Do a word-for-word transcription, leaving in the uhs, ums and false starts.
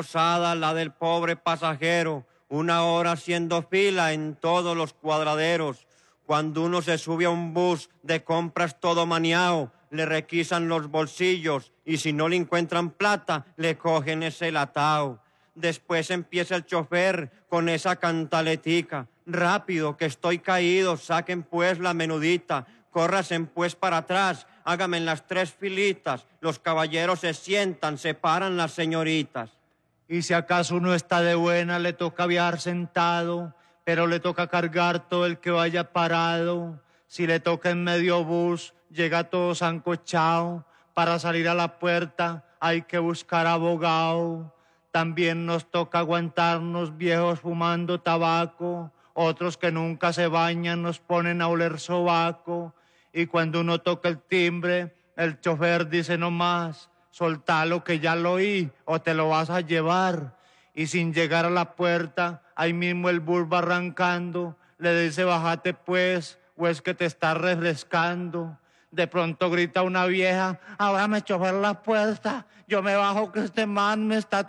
Posada, la del pobre pasajero, una hora haciendo fila en todos los cuadraderos. Cuando uno se sube a un bus de compras todo maniao, le requisan los bolsillos y si no le encuentran plata, le cogen ese latao. Después empieza el chofer con esa cantaletica. Rápido, que estoy caído, saquen pues la menudita. Córrasen pues para atrás, hágame en las tres filitas. Los caballeros se sientan, se paran las señoritas. Y si acaso uno está de buena, le toca viajar sentado, pero le toca cargar todo el que vaya parado. Si le toca en medio bus, llega todo sancochado. Para salir a la puerta hay que buscar abogado. También nos toca aguantarnos viejos fumando tabaco. Otros que nunca se bañan nos ponen a oler sobaco. Y cuando uno toca el timbre, el chofer dice no más. Soltalo que ya lo oí o te lo vas a llevar. Y sin llegar a la puerta, ahí mismo el bus va arrancando. Le dice bájate pues, o es que te está refrescando. De pronto grita una vieja, ábrame chofer la puerta, yo me bajo que este man me está